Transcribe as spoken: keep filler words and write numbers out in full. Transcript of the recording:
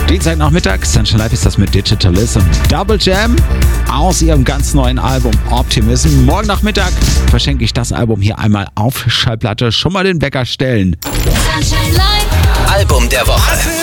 Dienstagnachmittag, Sunshine Live ist das mit Digitalism. Double Jam aus ihrem ganz neuen Album Optimism. Morgen Nachmittag verschenke ich das Album hier einmal auf Schallplatte. Schon mal den Wecker stellen. Sunshine Live. Album der Woche.